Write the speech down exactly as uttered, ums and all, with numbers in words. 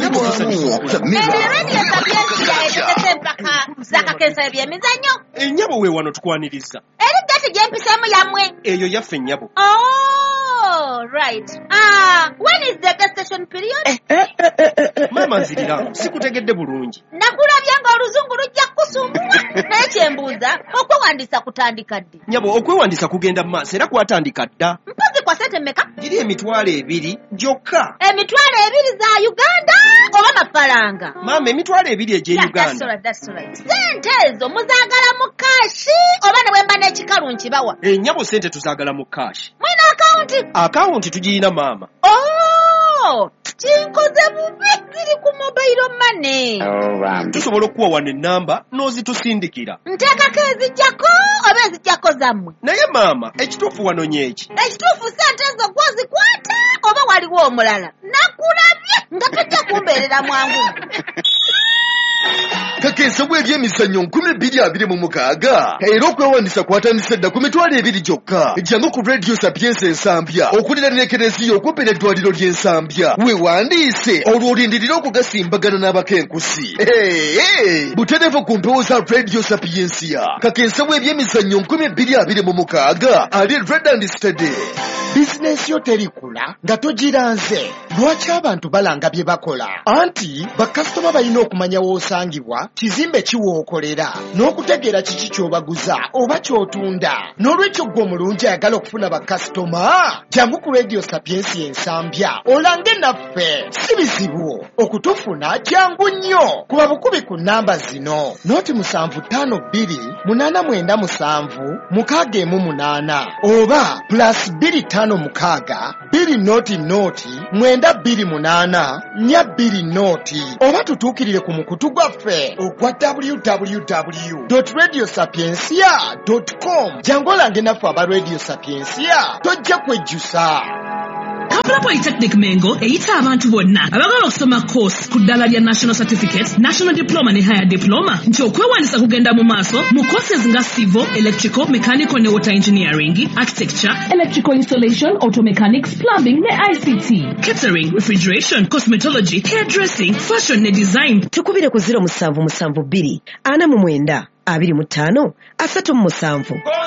Ennyabo we wano tukwaniriza. Erigate gyempisemu yamwe. Eyo yaffe ennyabo. Oh, right. Ah, when is the gas station period? Mama nzirira, sikutegedde bulungi. Nakulabya nga oluzungu lujja kusumbula. Naye kyembuuza, okwewandiisa kutandika ddi? Nyabo, okwewandiisa kugenda mu maaso era kwatandika dda. Mpozi kwa sente mmeka? Giri emitwalo ebiri gyokka. Emitwalo ebiri za Uganda oba mafalanga? Mama, emitwalo ebiri egye Uganda. Yeah, that's right, that's right. Sente ezo muzaagala mu kashi oba ne bwemba n'ekikalu nkibawa? Ennyabo sente tuzaagala mu kashi. Mwina akawunti? Akawunti tugirina maama. Oh, kinkoze bubi ziri ku mobile money. Oh, tusobola okuwa wano ennamba n'ozitusindikira. Nteekako ezijjako oba ezijjako zammwe? Naye maama, ekituufu wano nyeki. Ekituufu sente ezo gwozikwata oba waliwo omulala? Nakulabye nga tujja kumbeerera mwangu. Kakensa bw'ebyemizannyo nkumi bbiri abiri mu mukaaga era okwewandiisa kwatandise dda ku mitwalo ebiri gyokka. Jangu ku Radio Sapienza Ensambya okulira n'ekereziya okumpi n'eddwaliro ly'Ensambya. Weewandiise olwo olindirira okugasimbagana n'abakenkusi. Butereevu ku mpewo za Radio Sapienza. Kakensa bw'ebyemizannyo nkumi bbiri abiri mu mukaaga ali Red and Steady. Bizinensi yo terikula nga togiranze. Lwaki abantu balanga bye bakola? Anti bakasitoma balina okumanya w'osangibwa, kizimbe kiwookolera, n'okutegeera kiki ky'obaguza oba ky'otunda. N'olwekyo ggwe omulungi ayagala okufuna bakasitoma, jangu ku Radio Sapienza Ensambya olange naffe. Si bizibu okutufuna, jangu nnyo. Kuba bukubi ku nnamba zino: noti musanvu ttaano bbiri munaana mwenda musanvu mukaaga emu munaana oba plus bbiri ttaano mukaaga bbiri noti noti mwenda bbiri munaana nnya bbiri noti, oba tutuukirire ku mukutu gwaffe ogwa w w w dot radio sapiensia dot com. Jangu olange naffe aba Radio Sapienza, tojja kwejjusa. Kampala Polytechnic Mengo eyita abantu bonna abagala okusoma course ku ddala lya National Certificate, National Diploma ne Higher Diploma nti okwewandiisa kugenda mu maaso mu courses nga Civil, Electrical, Mechanical ne Water Engineering, Architecture, Electrical Installation, Auto Mechanics, Plumbing ne I C T, Catering, Refrigeration, Cosmetology, Hairdressing, Fashion ne Design. Tukubire ku zero musanvu musanvu bbiri ana mu mwenda abiri mu ttaano asatu mu musanvu.